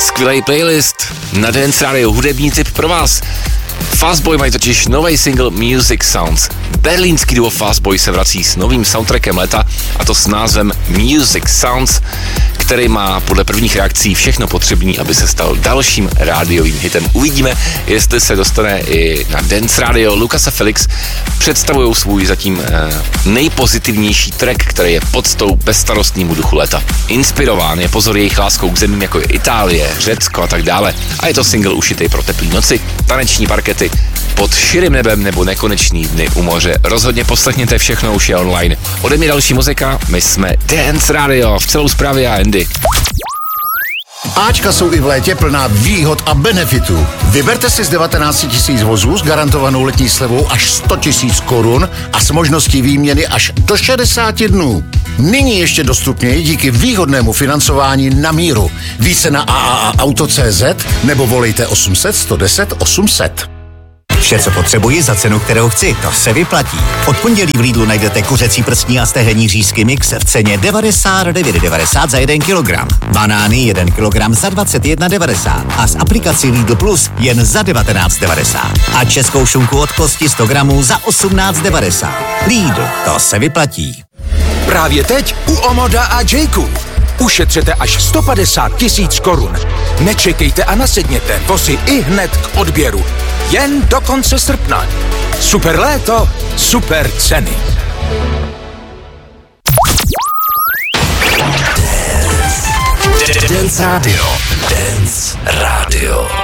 skvělý playlist na Dance Radio, hudební tip pro vás. Fastboy mají totiž nový single Music Sounds. Berlínský duo Fastboy se vrací s novým soundtrackem léta, a to s názvem Music Sounds, který má podle prvních reakcí všechno potřebné, aby se stal dalším rádiovým hitem. Uvidíme, jestli se dostane i na Dance Radio. Lukas a Felix představují svůj zatím nejpozitivnější track, který je podstou bezstarostnému duchu léta. Inspirován je, pozor, jejich láskou k zemím jako je Itálie, Řecko a tak dále. A je to single ušitej pro teplý noci, taneční parkety, pod širým nebem nebo nekonečný dny u moře. Rozhodně poslechněte, všechno už je online. Ode mě další muzika, my jsme Dance Radio, v celou zprávě a Andy. Ačka jsou i v létě plná výhod a benefitů. Vyberte si z 19 000 vozů s garantovanou letní slevou až 100 000 korun a s možností výměny až do 60 dnů. Nyní ještě dostupněji díky výhodnému financování na míru. Více na AAAauto.cz nebo volejte 800 110 800. Vše, co potřebuji za cenu, kterou chci, to se vyplatí. Od pondělí v Lidlu najdete kuřecí prstní a stehenní řízky mix v ceně 99,90 za 1 kg. Banány 1 kg za 21,90 a z aplikací Lidl Plus jen za 19,90. A českou šunku od kosti 100 gramů za 18,90. Lidl, to se vyplatí. Právě teď u Omoda a Jayku. Ušetřete až 150 000 korun. Nečekejte a nasedněte, vozy i hned k odběru. Jen do konce srpna. Super léto, super ceny. Dance Radio. Dance Radio.